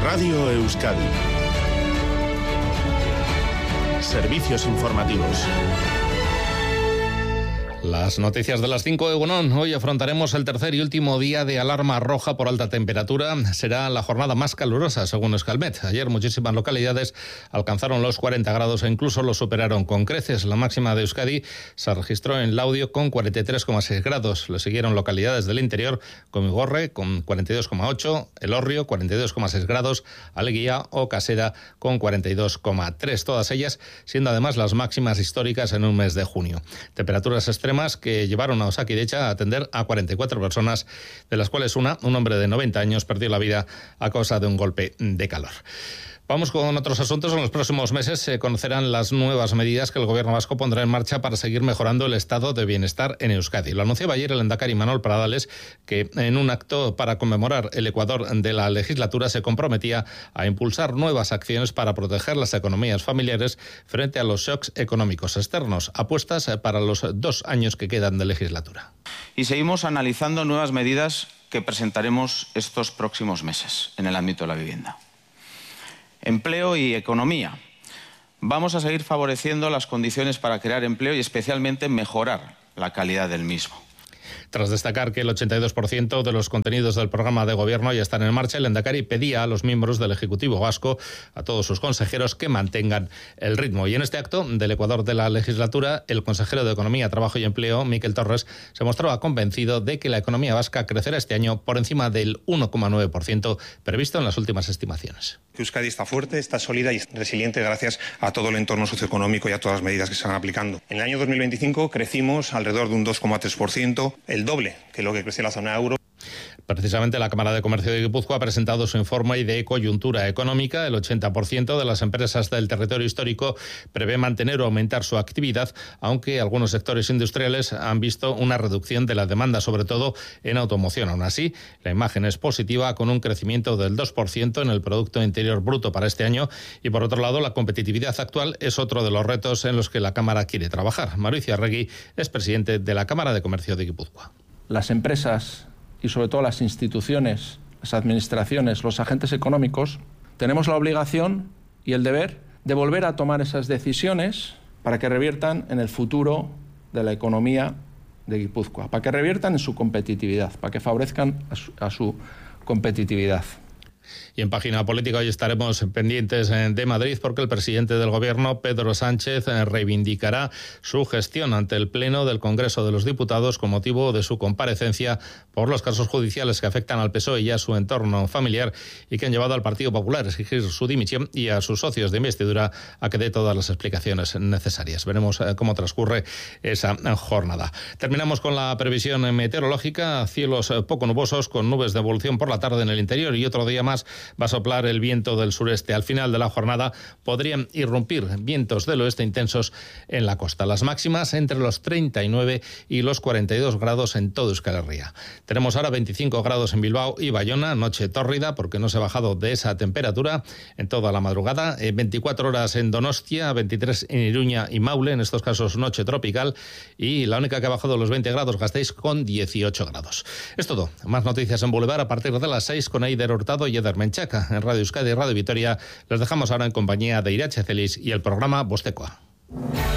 Radio Euskadi. Servicios informativos. Las noticias de las 5 de Egunon. Hoy afrontaremos el tercer y último día de alarma roja por alta temperatura. Será la jornada más calurosa, según Euskalmet. Ayer muchísimas localidades alcanzaron los 40 grados e incluso los superaron con creces. La máxima de Euskadi se registró en Laudio con 43,6 grados. Le siguieron localidades del interior, como Igorre con 42,8, Elorrio 42,6 grados, Aleguía o Casera con 42,3. Todas ellas siendo además las máximas históricas en un mes de junio. Temperaturas extremas que llevaron a Osakidecha a atender a 44 personas, de las cuales un hombre de 90 años perdió la vida a causa de un golpe de calor. Vamos con otros asuntos. En los próximos meses se conocerán las nuevas medidas que el Gobierno vasco pondrá en marcha para seguir mejorando el estado de bienestar en Euskadi. Lo anunciaba ayer el lehendakari Manuel Pradales, que en un acto para conmemorar el Ecuador de la legislatura se comprometía a impulsar nuevas acciones para proteger las economías familiares frente a los shocks económicos externos. Apuestas para los 2 años que quedan de legislatura. Y seguimos analizando nuevas medidas que presentaremos estos próximos meses en el ámbito de la vivienda. Empleo y economía. Vamos a seguir favoreciendo las condiciones para crear empleo y especialmente mejorar la calidad del mismo. Tras destacar que el 82% de los contenidos del programa de gobierno ya están en marcha, el lehendakari pedía a los miembros del Ejecutivo vasco, a todos sus consejeros, que mantengan el ritmo. Y en este acto del Ecuador de la legislatura, el consejero de Economía, Trabajo y Empleo, Miquel Torres, se mostraba convencido de que la economía vasca crecerá este año por encima del 1,9% previsto en las últimas estimaciones. Euskadi está fuerte, está sólida y resiliente gracias a todo el entorno socioeconómico y a todas las medidas que se están aplicando. En el año 2025 crecimos alrededor de un 2,3%, el doble que lo que creció la zona euro. Precisamente la Cámara de Comercio de Guipúzcoa ha presentado su informe de coyuntura económica. El 80% de las empresas del territorio histórico prevé mantener o aumentar su actividad, aunque algunos sectores industriales han visto una reducción de la demanda, sobre todo en automoción. Aún así, la imagen es positiva, con un crecimiento del 2% en el Producto Interior Bruto para este año. Y por otro lado, la competitividad actual es otro de los retos en los que la Cámara quiere trabajar. Mauricio Arregui es presidente de la Cámara de Comercio de Guipúzcoa. Las empresas y sobre todo las instituciones, las administraciones, los agentes económicos, tenemos la obligación y el deber de volver a tomar esas decisiones para que reviertan en el futuro de la economía de Guipúzcoa, para que reviertan en su competitividad, para que favorezcan a su competitividad. Y en página política hoy estaremos pendientes de Madrid porque el presidente del Gobierno, Pedro Sánchez, reivindicará su gestión ante el Pleno del Congreso de los Diputados con motivo de su comparecencia por los casos judiciales que afectan al PSOE y a su entorno familiar y que han llevado al Partido Popular a exigir su dimisión y a sus socios de investidura a que dé todas las explicaciones necesarias. Veremos cómo transcurre esa jornada. Terminamos con la previsión meteorológica. Cielos poco nubosos con nubes de evolución por la tarde en el interior y otro día más va a soplar el viento del sureste. Al final de la jornada podrían irrumpir vientos del oeste intensos en la costa. Las máximas entre los 39 y los 42 grados en todo Euskal Herria. Tenemos ahora 25 grados en Bilbao y Bayona, noche tórrida porque no se ha bajado de esa temperatura en toda la madrugada. 24 horas en Donostia, 23 en Iruña y Maule, en estos casos noche tropical, y la única que ha bajado los 20 grados, Gasteiz, con 18 grados. Es todo. Más noticias en Boulevard a partir de las 6 con Eider Hurtado y Eder Menchaca. En Radio Euskadi y Radio Vitoria les dejamos ahora en compañía de Irache Celis y el programa Bostekoa.